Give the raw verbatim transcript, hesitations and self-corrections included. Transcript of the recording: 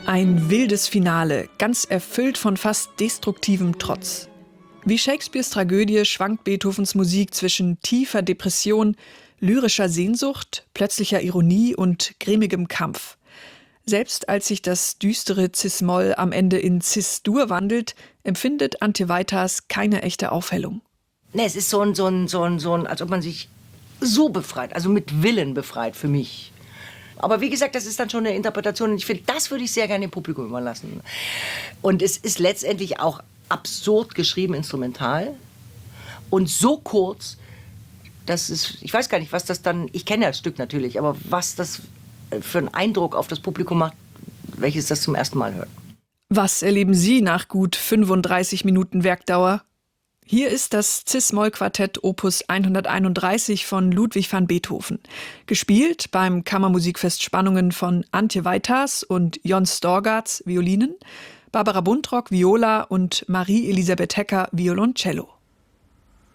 Ein wildes Finale, ganz erfüllt von fast destruktivem Trotz. Wie Shakespeares Tragödie schwankt Beethovens Musik zwischen tiefer Depression, lyrischer Sehnsucht, plötzlicher Ironie und grimmigem Kampf. Selbst als sich das düstere Cis-Moll am Ende in Cis-Dur wandelt, empfindet Antje Weiters keine echte Aufhellung. Nee, es ist so ein, so ein, so ein, so ein, als ob man sich so befreit, also mit Willen befreit für mich. Aber wie gesagt, das ist dann schon eine Interpretation und ich finde, das würde ich sehr gerne dem Publikum überlassen. Und es ist letztendlich auch absurd geschrieben, instrumental und so kurz, dass es, ich weiß gar nicht, was das dann, ich kenne das Stück natürlich, aber was das für einen Eindruck auf das Publikum macht, welches das zum ersten Mal hört. Was erleben Sie nach gut fünfunddreißig Minuten Werkdauer? Hier ist das Cis-Moll-Quartett Opus hunderteinunddreißig von Ludwig van Beethoven. Gespielt beim Kammermusikfest Spannungen von Antje Weiters und Jon Storgats Violinen, Barbara Buntrock Viola und Marie Elisabeth Hecker Violoncello.